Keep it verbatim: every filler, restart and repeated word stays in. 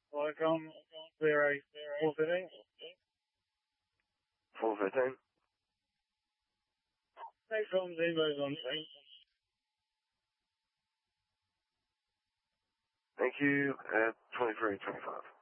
Like, um, zero, four fifteen. four fifteen. Next one, Zemo's on scene. Thank you, at twenty-three twenty-five.